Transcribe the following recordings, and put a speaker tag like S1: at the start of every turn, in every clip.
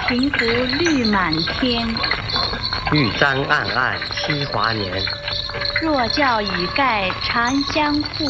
S1: 行拂绿满天。
S2: 玉簪暗暗七华年。
S1: 若教雨盖长江户。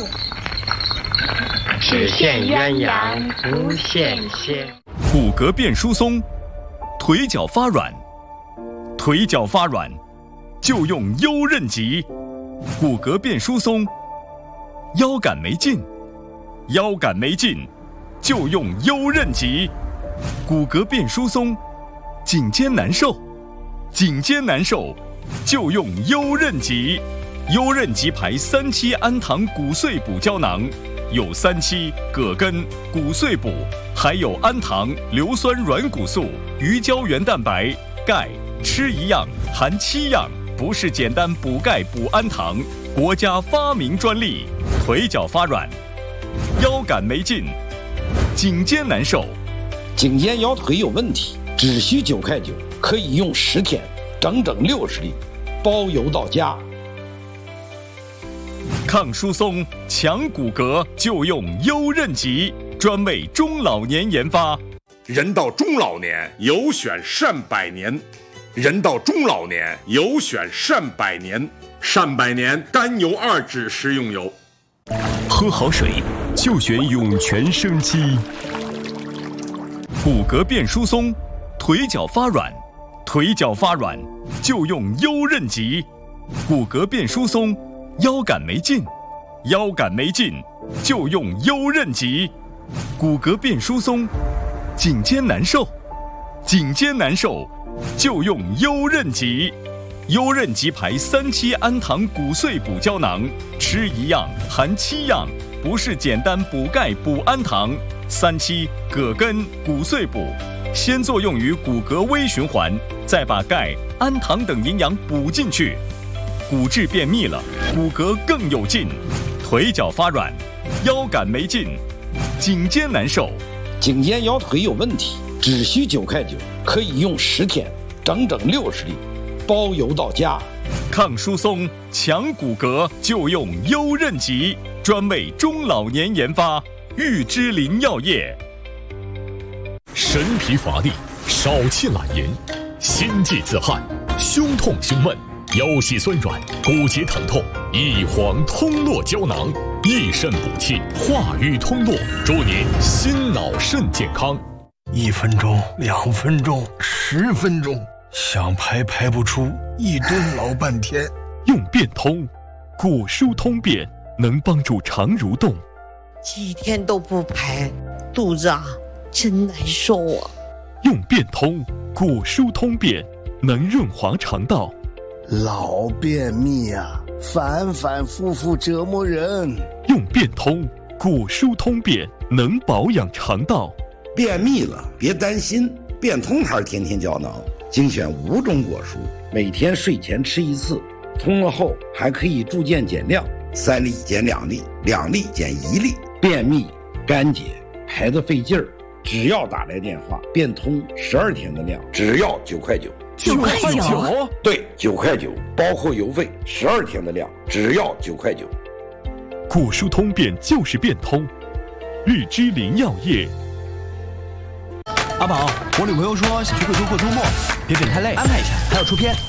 S1: 只羡鸳鸯不羡仙。
S3: 骨骼变疏松，腿脚发软。腿脚发软，就用优韧极。骨骼变疏松，腰杆没劲。腰杆没劲，就用优韧极。骨骼变疏松，颈肩难受。颈肩难受，就用优韧极。优韧极牌3期氨糖骨碎补胶囊，有3期、葛根、骨碎补，还有氨糖、硫酸软骨素、鱼胶原蛋白、钙，吃一样含7样，不是简单补钙补氨糖，国家发明专利。腿脚发软，腰杆没劲，颈肩难受，
S4: 颈肩腰腿有问题，只需9块9，可以用10天，整整60粒，包邮到家。
S3: 抗疏松、强骨骼就用优韧极，专为中老年研发。
S5: 人到中老年，有选善百年。人到中老年，有选善百年。善百年甘油2酯食用油。
S3: 喝好水就选涌泉生机。骨骼变疏松，腿脚发软。腿脚发软就用优韧极。骨骼变疏松，腰杆没劲。腰杆没劲就用优韧极。骨骼变疏松，颈肩难受。颈肩难受就用优韧极。优韧极牌3期氨糖骨碎补胶囊，吃一样含7样，不是简单补钙补氨糖。3期、葛根、骨碎补，先作用于骨骼微循环，再把钙、氨糖等营养补进去。骨质变密了，骨骼更有劲。腿脚发软，腰杆没劲，颈肩难受。
S4: 颈肩腰腿有问题，只需9块9，可以用10天，整整60粒，包邮到家。
S3: 抗疏松、强骨骼就用优韧极，专为中老年研发。玉芝林药业。
S6: 神疲乏力，少气懒言，心悸自汗，胸痛胸闷，腰膝酸软，骨节疼痛，益黄通络胶囊，益肾补气，化瘀通络，祝您心脑肾健康。
S7: 1分钟、2分钟、10分钟，想排排不出，一蹲老半天。
S3: 用变通，骨疏通便，能帮助肠蠕动。
S8: 几天都不排，肚子真难受啊。
S3: 用变通，骨疏通便，能润滑肠道。
S7: 老便秘反反复复折磨人。
S3: 用变通，骨疏通便，能保养肠道。
S9: 便秘了别担心，变通牌天天胶囊精选5种果蔬，每天睡前吃1次，通了后还可以逐渐减量，3粒减2粒，2粒减1粒。便秘、干结、排得费劲儿，只要打来电话，变通12天的量，只要9块9。
S3: 9块9？
S9: 对，9块9，包括邮费，12天的量，只要9块9。
S3: 骨疏通便就是变通。玉芝林药业。
S10: 阿宝，我女朋友说想去贵州过周末，别太累，安排一下，还要出片。